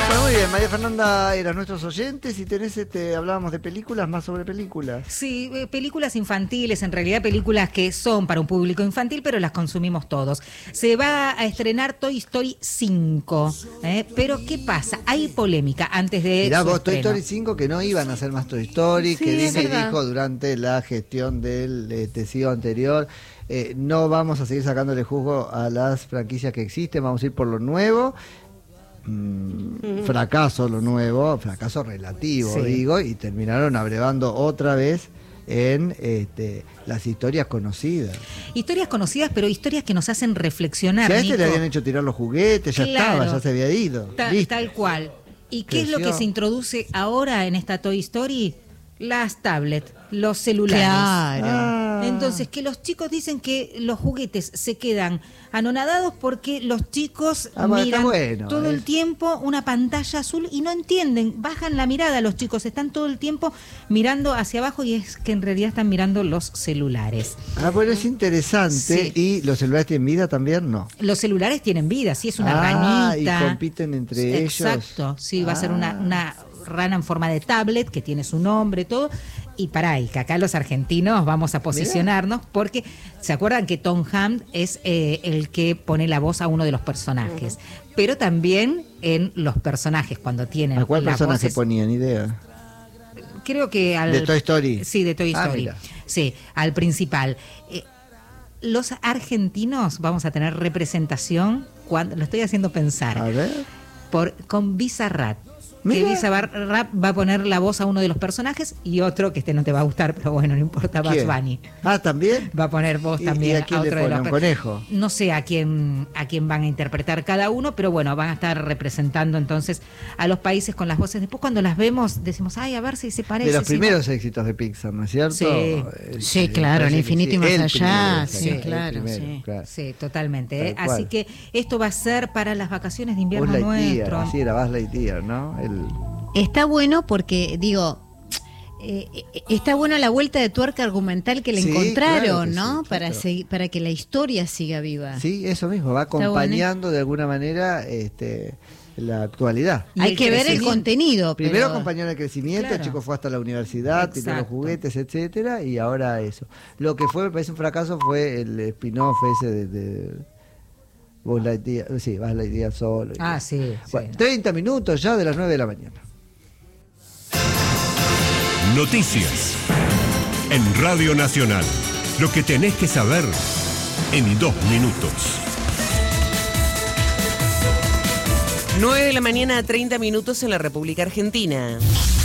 Bueno, muy bien, María Fernanda eran nuestros oyentes y hablábamos de películas, más sobre películas. Sí, películas infantiles, en realidad películas que son para un público infantil, pero las consumimos todos. Se va a estrenar Toy Story 5, pero ¿qué pasa? Hay polémica antes de Mirá su vos, estreno. Toy Story 5, que no iban a hacer más Toy Story, Sí, que es Disney verdad. dijo durante la gestión del CEO anterior, no vamos a seguir sacándole jugo a las franquicias que existen, vamos a ir por lo nuevo. Fracaso lo nuevo, fracaso relativo, Sí. digo, y terminaron abrevando otra vez en las historias conocidas. Historias conocidas, pero historias que nos hacen reflexionar. Si a este Nico. le habían hecho tirar los juguetes, ya Claro. estaba, ya se había ido. Listo. Tal cual. ¿Y qué es lo Creció. que se introduce ahora en esta Toy Story? Las tablets, los celulares. Claro. Entonces, que los chicos dicen que los juguetes se quedan anonadados porque los chicos bueno, está miran bueno, todo el tiempo una pantalla azul y no entienden, bajan la mirada los chicos, están todo el tiempo mirando hacia abajo y es que en realidad están mirando los celulares. Bueno, es interesante. Sí. ¿Y los celulares tienen vida también? No. Los celulares tienen vida, sí, es una ranita. Y compiten entre ellos. Exacto, sí, va a ser una rana en forma de tablet que tiene su nombre, todo. Y que acá los argentinos vamos a posicionarnos porque se acuerdan que Tom Hanks es el que pone la voz a uno de los personajes, pero también en los personajes cuando tienen ¿A cuál las personaje voces, ponían idea? creo que al ¿De Toy Story? Sí, de Toy Story. Mira. Sí, al principal. Los argentinos vamos a tener representación cuando lo estoy haciendo pensar. A ver. Con Bizarrap. Mira. Que Bizarrap va a poner la voz a uno de los personajes y otro que no te va a gustar, pero bueno, no importa, Bugs ¿Quién? Bunny. ¿También? Va a poner voz también ¿Y a quién le otro de pone? los ¿Un conejo? No sé a quién van a interpretar cada uno, pero bueno, van a estar representando entonces a los países con las voces. Después cuando las vemos decimos, ay, a ver si se parece. De los si no. primeros éxitos de Pixar, ¿no es cierto? Sí. Sí, claro, parece en que Infinito y más el allá, primero, sí, el claro, primero, sí. claro. Sí, totalmente. Tal cual. Así que esto va a ser para las vacaciones de Buzz invierno Lightyear, nuestro. así era Buzz Lightyear, ¿no? Está bueno porque, digo, está buena la vuelta de tuerca argumental que le Sí, encontraron, claro que ¿no? sí, Para, claro. para que la historia siga viva. Sí, eso mismo, va bueno. acompañando de alguna manera la actualidad. Y Hay el que ver el crecimiento. contenido. Primero pero- acompañó el crecimiento, Claro. el chico fue hasta la universidad, tiró los Exacto. juguetes, etcétera, y ahora eso. Lo que me parece un fracaso fue el spin-off ese de Buzz Lightyear, sí, Buzz Lightyear solo. Sí. Bueno, Sí. 30 minutos ya de las 9 de la mañana. Noticias. En Radio Nacional. Lo que tenés que saber en 2 minutos. 9 de la mañana, 30 minutos en la República Argentina.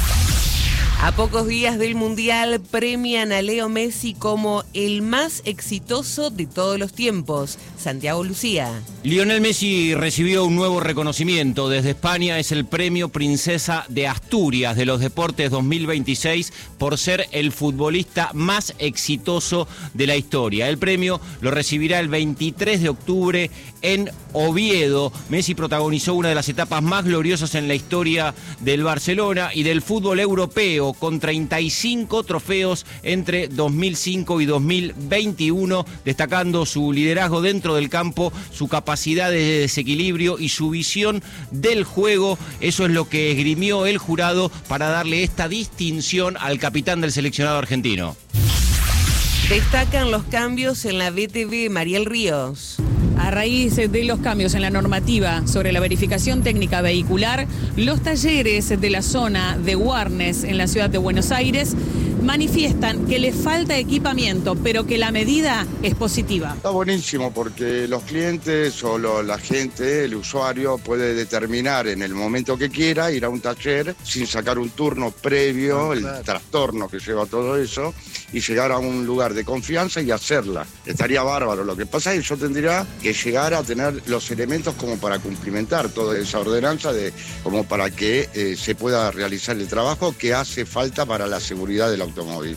A pocos días del Mundial premian a Leo Messi como el más exitoso de todos los tiempos. Santiago Lucía. Lionel Messi recibió un nuevo reconocimiento desde España, es el premio Princesa de Asturias de los Deportes 2026 por ser el futbolista más exitoso de la historia. El premio lo recibirá el 23 de octubre en Oviedo. Messi protagonizó una de las etapas más gloriosas en la historia del Barcelona y del fútbol europeo, con 35 trofeos entre 2005 y 2021, destacando su liderazgo dentro del campo, su capacidad de desequilibrio y su visión del juego. Eso es lo que esgrimió el jurado para darle esta distinción al capitán del seleccionado argentino. Destacan los cambios en la BTV. Mariel Ríos. A raíz de los cambios en la normativa sobre la verificación técnica vehicular, los talleres de la zona de Warnes en la ciudad de Buenos Aires manifiestan que le falta equipamiento, pero que la medida es positiva. Está buenísimo porque los clientes o la gente, el usuario, puede determinar en el momento que quiera ir a un taller sin sacar un turno previo, el trastorno que lleva todo eso, y llegar a un lugar de confianza y hacerla. Estaría bárbaro. Lo que pasa es que yo tendría que llegar a tener los elementos como para cumplimentar toda esa ordenanza, como para que se pueda realizar el trabajo que hace falta para la seguridad del automóvil.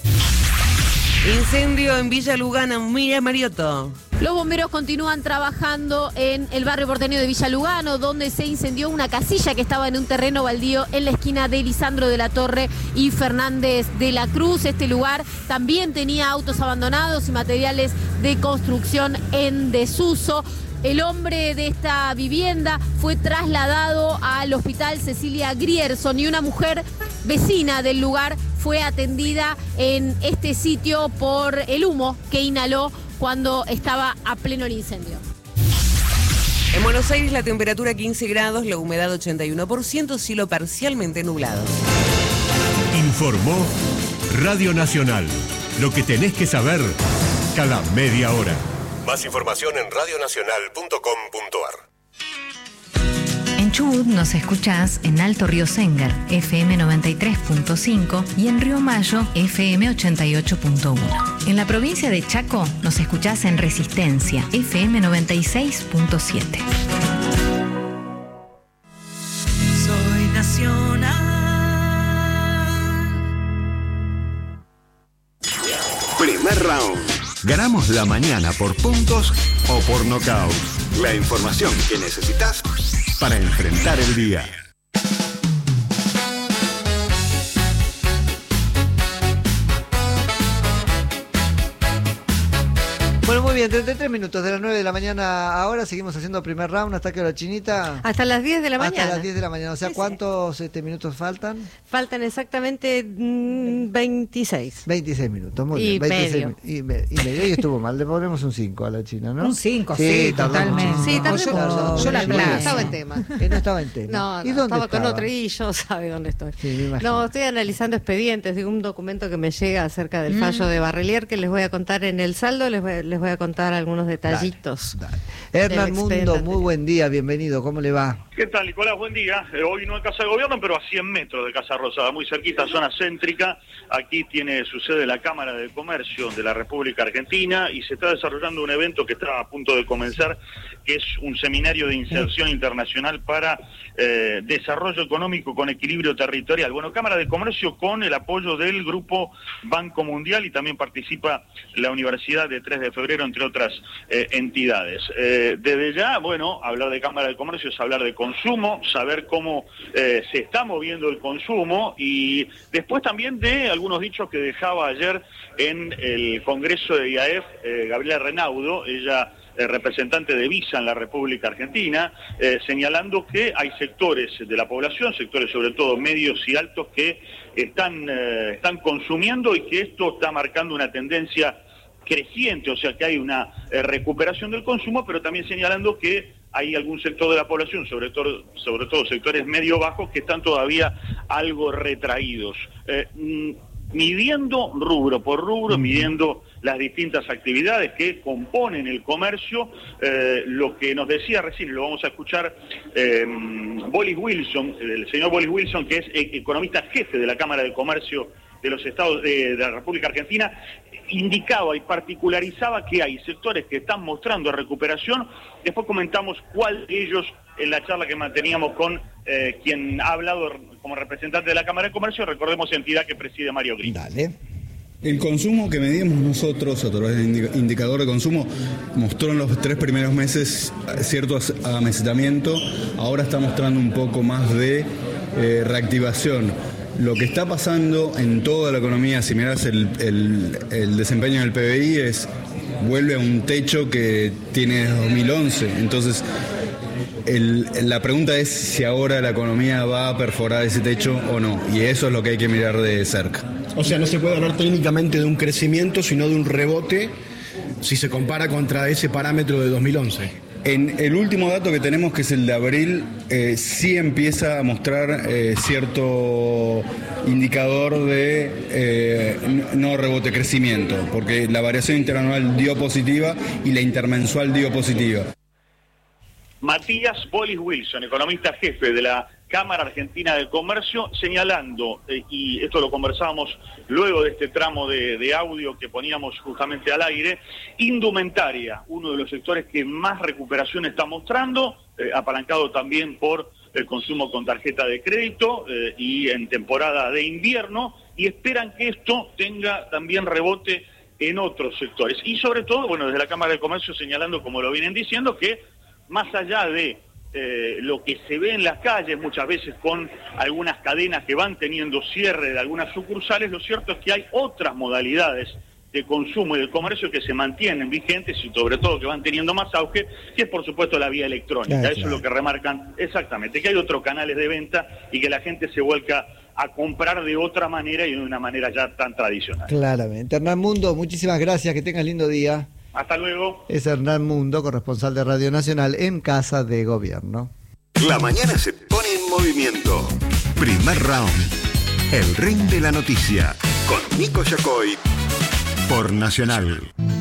Incendio en Villa Lugano. Mira, Mariotto. Los bomberos continúan trabajando en el barrio porteño de Villa Lugano, donde se incendió una casilla que estaba en un terreno baldío en la esquina de Lisandro de la Torre y Fernández de la Cruz. Este lugar también tenía autos abandonados y materiales de construcción en desuso. El hombre de esta vivienda fue trasladado al hospital Cecilia Grierson, y una mujer vecina del lugar fue atendida en este sitio por el humo que inhaló cuando estaba a pleno el incendio. En Buenos Aires la temperatura 15 grados, la humedad 81%, cielo parcialmente nublado. Informó Radio Nacional. Lo que tenés que saber cada media hora. Más información en radionacional.com.ar. En Chubut nos escuchás en Alto Río Séngar, FM 93.5 y en Río Mayo, FM 88.1. En la provincia de Chaco nos escuchás en Resistencia, FM 96.7. Soy nacional. Primer round. Ganamos la mañana por puntos o por nocaut. La información que necesitas para enfrentar el día. Bueno, muy bien, 33 minutos de las 9 de la mañana ahora, seguimos haciendo primer round. ¿Hasta qué hora, Chinita? Hasta las 10 de la mañana. Hasta las 10 de la mañana, o sea, ¿cuántos minutos faltan? Faltan exactamente 26. 26 minutos, muy bien. 26 y medio, y estuvo mal, le ponemos un 5 a la China, ¿no? Un 5, sí, totalmente. Sí, también yo la aplaudo. No estaba en tema. No estaba en tema. No, ¿Y dónde estaba con otro y yo sabe dónde estoy. Sí, me imagino. No, estoy analizando expedientes, digo, un documento que me llega acerca del fallo de Barrelier que les voy a contar en el saldo, les voy a contar algunos detallitos. Dale. Hernán Mundo, muy buen día, bienvenido, ¿cómo le va? ¿Qué tal, Nicolás? Buen día. Hoy no en Casa de Gobierno, pero a 100 metros de Casa Rosada, muy cerquita, zona céntrica. Aquí tiene su sede la Cámara de Comercio de la República Argentina y se está desarrollando un evento que está a punto de comenzar, que es un seminario de inserción internacional para desarrollo económico con equilibrio territorial. Bueno, Cámara de Comercio con el apoyo del Grupo Banco Mundial y también participa la Universidad de 3 de Febrero, entre otras entidades. Desde ya, bueno, hablar de Cámara de Comercio es hablar de consumo, saber cómo se está moviendo el consumo y después también de algunos dichos que dejaba ayer en el Congreso de IAEF, Gabriela Renaudo, ella representante de Visa en la República Argentina, señalando que hay sectores de la población, sectores sobre todo medios y altos, que están consumiendo y que esto está marcando una tendencia creciente, o sea que hay una recuperación del consumo, pero también señalando que hay algún sector de la población, sobre todo sectores medio-bajos, que están todavía algo retraídos. Midiendo rubro por rubro, midiendo las distintas actividades que componen el comercio, lo que nos decía recién, lo vamos a escuchar, Boris Wilson, el señor Boris Wilson, que es economista jefe de la Cámara de Comercio de los Estados de la República Argentina, indicaba y particularizaba que hay sectores que están mostrando recuperación. Después comentamos cuál de ellos en la charla que manteníamos con quien ha hablado como representante de la Cámara de Comercio, recordemos entidad que preside Mario Gris. Dale. El consumo que medimos nosotros a través del indicador de consumo mostró en los 3 primeros meses cierto amesetamiento, ahora está mostrando un poco más de reactivación. Lo que está pasando en toda la economía, si miras el desempeño del PBI, vuelve a un techo que tiene desde 2011. Entonces, la pregunta es si ahora la economía va a perforar ese techo o no. Y eso es lo que hay que mirar de cerca. O sea, no se puede hablar técnicamente de un crecimiento, sino de un rebote si se compara contra ese parámetro de 2011. En el último dato que tenemos, que es el de abril, sí empieza a mostrar cierto indicador de no rebote, crecimiento, porque la variación interanual dio positiva y la intermensual dio positiva. Matías Boris Wilson, economista jefe de la Cámara Argentina de Comercio, señalando, y esto lo conversábamos luego de este tramo de audio que poníamos justamente al aire, indumentaria, uno de los sectores que más recuperación está mostrando, apalancado también por el consumo con tarjeta de crédito y en temporada de invierno, y esperan que esto tenga también rebote en otros sectores. Y sobre todo, bueno, desde la Cámara de Comercio señalando, como lo vienen diciendo, que más allá de lo que se ve en las calles, muchas veces con algunas cadenas que van teniendo cierre de algunas sucursales, lo cierto es que hay otras modalidades de consumo y de comercio que se mantienen vigentes y sobre todo que van teniendo más auge, que es por supuesto la vía electrónica. Eso es lo que remarcan exactamente, que hay otros canales de venta y que la gente se vuelca a comprar de otra manera y de una manera ya tan tradicional. Claramente. Hernán Mundo, muchísimas gracias, que tengas lindo día. Hasta luego. Es Hernán Mundo, corresponsal de Radio Nacional en Casa de Gobierno. La mañana se pone en movimiento. Primer round. El ring de la noticia. Con Nico Yacoy. Por Nacional.